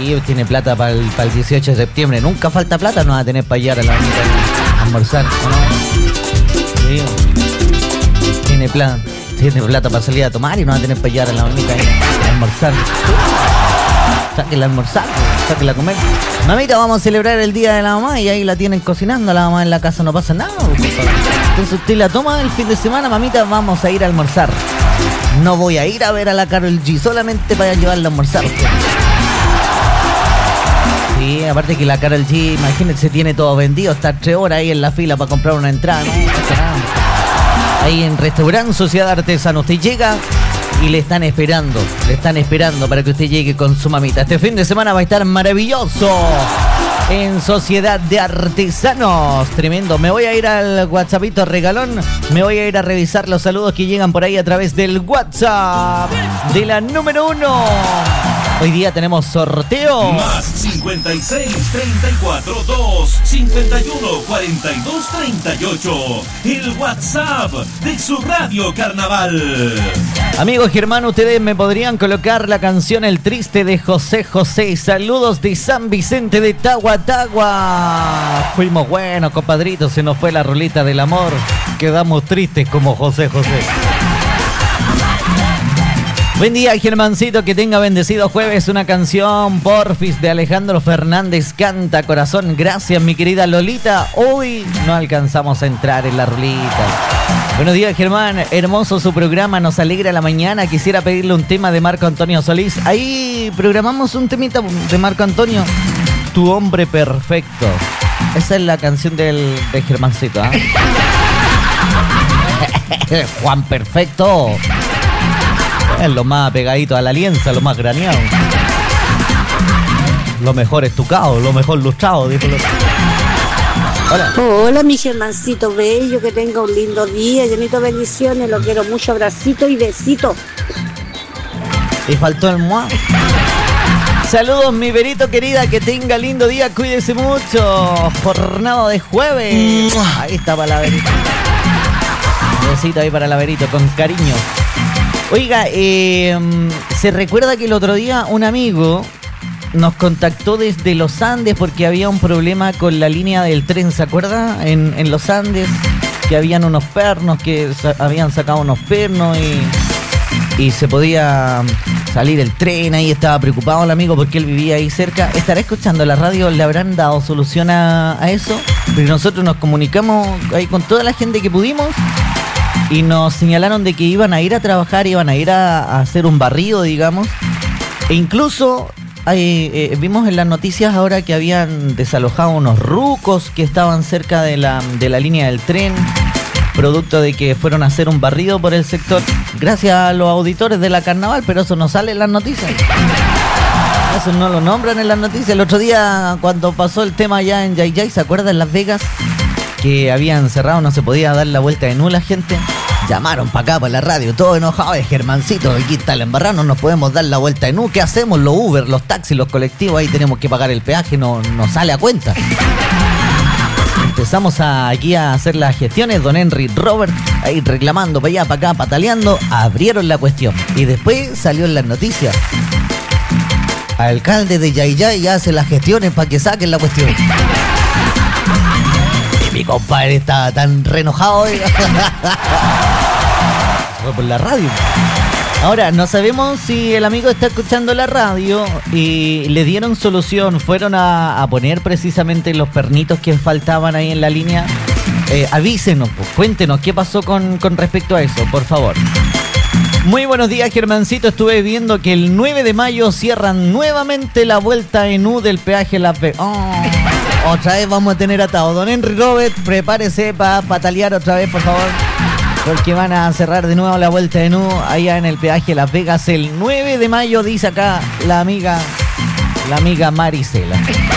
Sí, tiene plata para el 18 de septiembre. Nunca falta plata, no va a tener para llegar a la bonita a almorzar, ¿o no? Sí. Tiene plata para salir a tomar y no va a tener para llegar a la bonita a almorzar. Sáquela a almorzar, sáquela a comer. Mamita, vamos a celebrar el día de la mamá y ahí la tienen cocinando. La mamá en la casa no pasa nada. Entonces usted la toma el fin de semana, mamita, vamos a ir a almorzar. No voy a ir a ver a la Karol G solamente para llevarla a almorzar. Sí, aparte que la Karol G, imagínense, tiene todo vendido. Está 3 horas ahí en la fila para comprar una entrada. No pasa nada. Ahí en Restaurante Sociedad Artesana usted llega y le están esperando para que usted llegue con su mamita. Este fin de semana va a estar maravilloso en Sociedad de Artesanos. Tremendo. Me voy a ir al WhatsAppito regalón. Me voy a ir a revisar los saludos que llegan por ahí a través del WhatsApp de la número 1. Hoy día tenemos sorteo. Más 56 34 2 51 42 38. El WhatsApp de su Radio Carnaval. Amigos Germán, ustedes me podrían colocar la canción El Triste de José José. Saludos de San Vicente de Tahuatahua. Fuimos buenos, compadritos. Se nos fue la rolita del amor. Quedamos tristes como José José. Buen día, Germancito, que tenga bendecido jueves. Una canción, porfis, de Alejandro Fernández, Canta Corazón. Gracias, mi querida Lolita. Hoy no alcanzamos a entrar en la rolita. Buenos días, Germán. Hermoso su programa, nos alegra la mañana. Quisiera pedirle un tema de Marco Antonio Solís. Ahí programamos un temita de Marco Antonio. Tu hombre perfecto. Esa es la canción de Germancito, ¿eh? Juan Perfecto. Es lo más pegadito a la alianza, lo más graneado. Lo mejor estucado, lo mejor lustrado, dijo. Hola. Hola, mi Germancito bello, que tenga un lindo día, llenito de bendiciones, lo quiero mucho, abracito y besito. Y faltó el muá. Saludos, mi Verito querida, que tenga lindo día, cuídese mucho. Jornada de jueves. Ahí está para la Verito. Un besito ahí para la Verito, con cariño. Oiga, se recuerda que el otro día un amigo nos contactó desde los Andes porque había un problema con la línea del tren, ¿se acuerda? En los Andes, que habían unos pernos, que habían sacado unos pernos y se podía salir el tren. Ahí estaba preocupado el amigo porque él vivía ahí cerca. ¿Estará escuchando la radio? ¿Le habrán dado solución a eso? Pero nosotros nos comunicamos ahí con toda la gente que pudimos. Y nos señalaron de que iban a ir a trabajar, iban a ir a hacer un barrido, digamos. E incluso vimos en las noticias ahora que habían desalojado unos rucos que estaban cerca de la línea del tren, producto de que fueron a hacer un barrido por el sector. Gracias a los auditores de la Carnaval, pero eso no sale en las noticias. Eso no lo nombran en las noticias. El otro día, cuando pasó el tema allá en Yay Yay, ¿se acuerdan? En Las Vegas, que habían cerrado, no se podía dar la vuelta de nula, gente. Llamaron para acá, para la radio, todo enojado. Germancito, aquí está el embarrado, no nos podemos dar la vuelta de nula. ¿Qué hacemos? Los Uber, los taxis, los colectivos, ahí tenemos que pagar el peaje, no sale a cuenta. Empezamos aquí a hacer las gestiones, don Henry Robert, ahí reclamando para allá, para acá, pataleando. Abrieron la cuestión y después salió en las noticias. Alcalde de Yay Yay hace las gestiones para que saquen la cuestión. Mi compadre estaba tan re enojado. Fue por la radio. Ahora, no sabemos si el amigo está escuchando la radio y le dieron solución. Fueron a poner precisamente los pernitos que faltaban ahí en la línea. Avísenos, pues, cuéntenos qué pasó con respecto a eso, por favor. Muy buenos días, Germancito. Estuve viendo que el 9 de mayo cierran nuevamente la vuelta en U del peaje Las Vegas. Otra vez vamos a tener atado. Don Henry Robert, prepárese para patalear otra vez, por favor. Porque van a cerrar de nuevo la vuelta de U allá en el peaje Las Vegas el 9 de mayo, dice acá la amiga Marisela.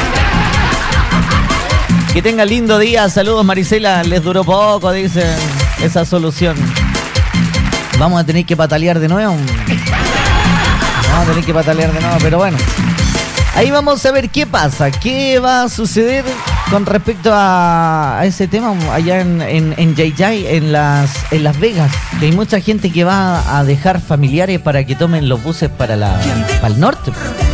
Que tenga lindo día. Saludos, Marisela. Les duró poco, dicen, esa solución. Vamos a tener que patalear de nuevo. Pero bueno. Ahí vamos a ver qué pasa, qué va a suceder con respecto a ese tema allá en Yay Yay, en Las Vegas. Que hay mucha gente que va a dejar familiares para que tomen los buses para el norte.